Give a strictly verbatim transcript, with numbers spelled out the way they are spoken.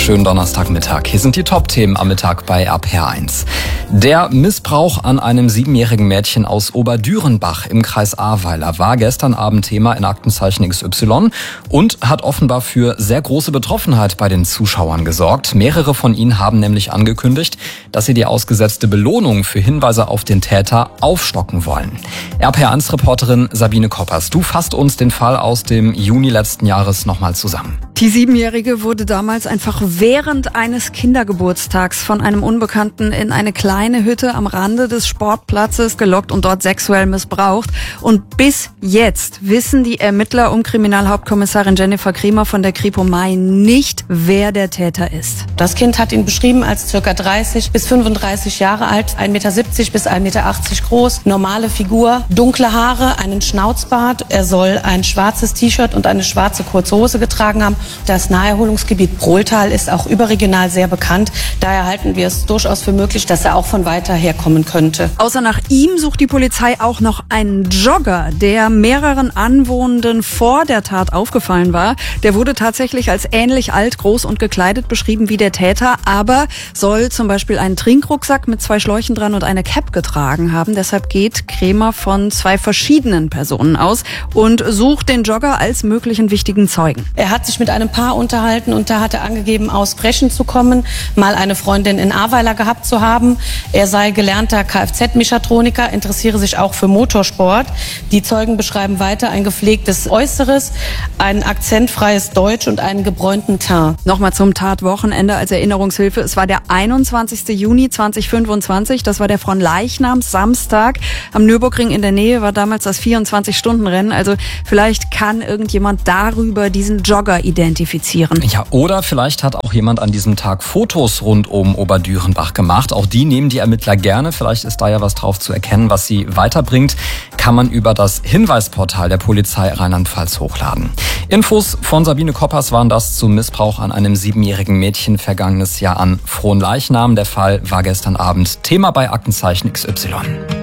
Schönen Donnerstagmittag. Hier sind die Top-Themen am Mittag bei R P R eins. Der Missbrauch an einem siebenjährigen Mädchen aus Oberdürenbach im Kreis Ahrweiler war gestern Abend Thema in Aktenzeichen X Y und hat offenbar für sehr große Betroffenheit bei den Zuschauern gesorgt. Mehrere von ihnen haben nämlich angekündigt, dass sie die ausgesetzte Belohnung für Hinweise auf den Täter aufstocken wollen. R P R eins-Reporterin Sabine Koppers, du fasst uns den Fall aus dem Juni letzten Jahres nochmal zusammen. Die Siebenjährige wurde damals einfach während eines Kindergeburtstags von einem Unbekannten in eine kleine Hütte am Rande des Sportplatzes gelockt und dort sexuell missbraucht. Und bis jetzt wissen die Ermittler um Kriminalhauptkommissarin Jennifer Kremer von der Kripo Main nicht, wer der Täter ist. Das Kind hat ihn beschrieben als ca. dreißig bis fünfunddreißig Jahre alt, ein Meter siebzig bis ein Meter achtzig groß, normale Figur, dunkle Haare, einen Schnauzbart. Er soll ein schwarzes T-Shirt und eine schwarze kurze Hose getragen haben. Das Naherholungsgebiet Prohltal ist auch überregional sehr bekannt. Daher halten wir es durchaus für möglich, dass er auch von weiter her kommen könnte. Außer nach ihm sucht die Polizei auch noch einen Jogger, der mehreren Anwohnenden vor der Tat aufgefallen war. Der wurde tatsächlich als ähnlich alt, groß und gekleidet beschrieben wie der Täter, aber soll zum Beispiel einen Trinkrucksack mit zwei Schläuchen dran und eine Cap getragen haben. Deshalb geht Kremer von zwei verschiedenen Personen aus und sucht den Jogger als möglichen wichtigen Zeugen. Er hat sich mit einem Paar unterhalten und da hat er angegeben, aus Brechen zu kommen, mal eine Freundin in Ahrweiler gehabt zu haben. Er sei gelernter Kfz-Mechatroniker, interessiere sich auch für Motorsport. Die Zeugen beschreiben weiter ein gepflegtes Äußeres, ein akzentfreies Deutsch und einen gebräunten Teint. Nochmal zum Tatwochenende als Erinnerungshilfe. Es war der einundzwanzigster Juni zweitausendfünfundzwanzig. Das war der Fronleichnams-Samstag. Am Nürburgring in der Nähe war damals das vierundzwanzig-Stunden-Rennen. Also vielleicht kann irgendjemand darüber diesen Jogger identifizieren. Ja, oder vielleicht hat auch jemand an diesem Tag Fotos rund um Oberdürenbach gemacht. Auch die nehmen die Ermittler gerne. Vielleicht ist da ja was drauf zu erkennen, was sie weiterbringt. Kann man über das Hinweisportal der Polizei Rheinland-Pfalz hochladen. Infos von Sabine Koppers waren das zum Missbrauch an einem siebenjährigen Mädchen vergangenes Jahr an Fronleichnam. Der Fall war gestern Abend Thema bei Aktenzeichen X Y.